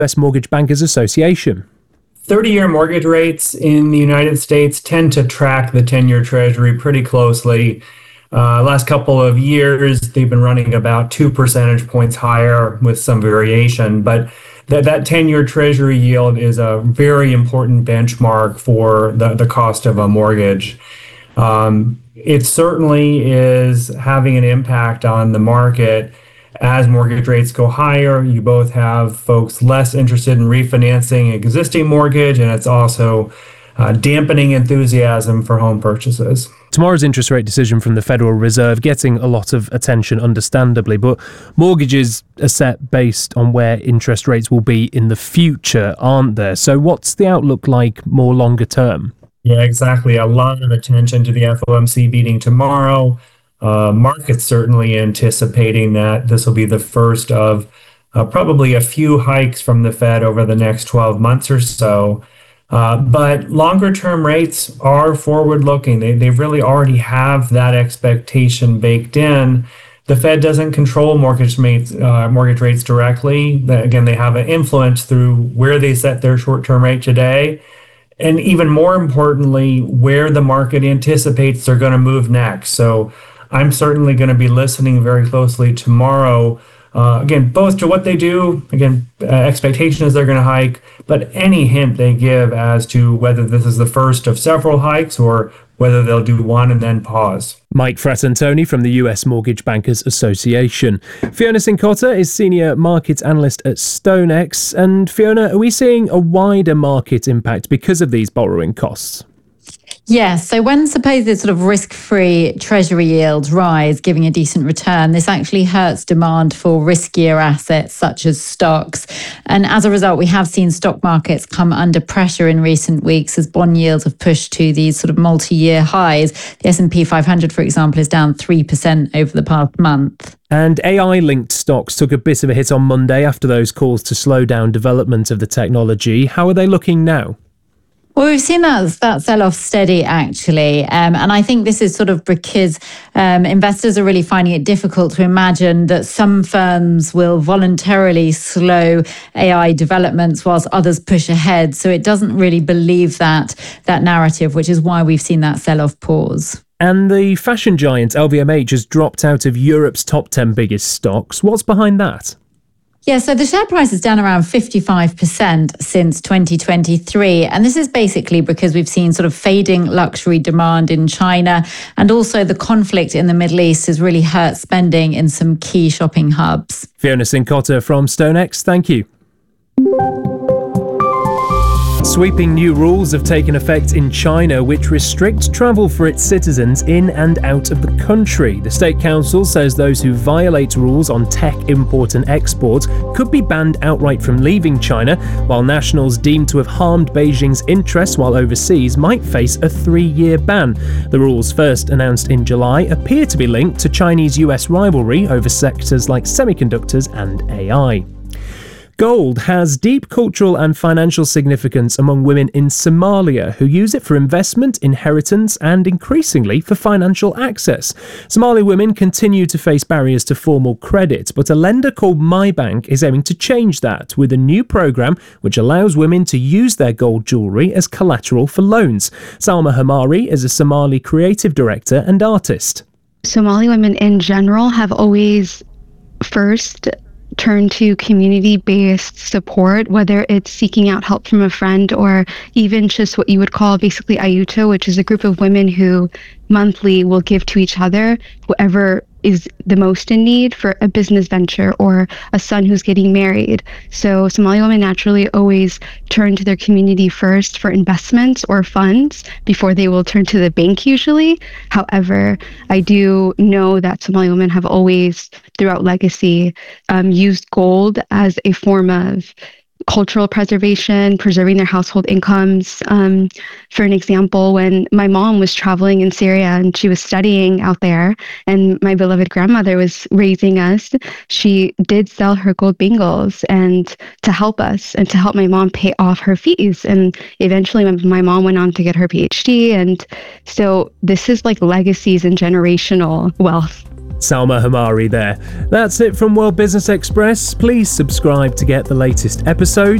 U.S. Mortgage Bankers Association. 30-year mortgage rates in the United States tend to track the 10-year Treasury pretty closely. Last couple of years, they've been running about 2 percentage points higher with some variation. But that 10-year Treasury yield is a very important benchmark for the cost of a mortgage. It certainly is having an impact on the market. As mortgage rates go higher, you both have folks less interested in refinancing existing mortgage, and it's also dampening enthusiasm for home purchases. Tomorrow's interest rate decision from the Federal Reserve getting a lot of attention, understandably, but mortgages are set based on where interest rates will be in the future, aren't there? So what's the outlook like more longer term? Yeah, exactly. A lot of attention to the FOMC meeting tomorrow. Markets certainly anticipating that this will be the first of probably a few hikes from the Fed over the next 12 months or so. But longer term rates are forward looking. They really already have that expectation baked in. The Fed doesn't control mortgage rates directly. Again, they have an influence through where they set their short term rate today. And even more importantly, where the market anticipates they're going to move next. So I'm certainly going to be listening very closely tomorrow. Again, both to what they do, expectation is they're going to hike, but any hint they give as to whether this is the first of several hikes or whether they'll do one and then pause. Mike Fratantoni from the US Mortgage Bankers Association. Fiona Cincotta is Senior Market Analyst at StoneX. And Fiona, are we seeing a wider market impact because of these borrowing costs? Yes. So when supposed sort of risk-free treasury yields rise, giving a decent return, this actually hurts demand for riskier assets such as stocks. And as a result, we have seen stock markets come under pressure in recent weeks as bond yields have pushed to these sort of multi-year highs. The S&P 500, for example, is down 3% over the past month. And AI-linked stocks took a bit of a hit on Monday after those calls to slow down development of the technology. How are they looking now? Well, we've seen that sell-off steady, actually. And I think this is sort of because investors are really finding it difficult to imagine that some firms will voluntarily slow AI developments whilst others push ahead. So it doesn't really believe that narrative, which is why we've seen that sell-off pause. And the fashion giant LVMH has dropped out of Europe's top 10 biggest stocks. What's behind that? Yeah, so the share price is down around 55% since 2023. And this is basically because we've seen sort of fading luxury demand in China. And also the conflict in the Middle East has really hurt spending in some key shopping hubs. Fiona Cincotta from StoneX, thank you. Sweeping new rules have taken effect in China, which restrict travel for its citizens in and out of the country. The State Council says those who violate rules on tech import and export could be banned outright from leaving China, while nationals deemed to have harmed Beijing's interests while overseas might face a 3-year ban. The rules, first announced in July, appear to be linked to Chinese-US rivalry over sectors like semiconductors and AI. Gold has deep cultural and financial significance among women in Somalia who use it for investment, inheritance, and increasingly for financial access. Somali women continue to face barriers to formal credit, but a lender called MyBank is aiming to change that with a new program which allows women to use their gold jewellery as collateral for loans. Salma Hamari is a Somali creative director and artist. Somali women in general have always first turn to community-based support, whether it's seeking out help from a friend or even just what you would call basically Ayuto, which is a group of women who monthly will give to each other whoever is the most in need for a business venture or a son who's getting married. So Somali women naturally always turn to their community first for investments or funds before they will turn to the bank usually. However, I do know that Somali women have always, throughout legacy, used gold as a form of cultural preservation, preserving their household incomes. For an example, when my mom was traveling in Syria and she was studying out there and my beloved grandmother was raising us, she did sell her gold bangles and to help us and to help my mom pay off her fees. And eventually my mom went on to get her PhD. And so this is like legacies and generational wealth. Salma Hamari there. That's it from World Business Express. Please subscribe to get the latest episodes.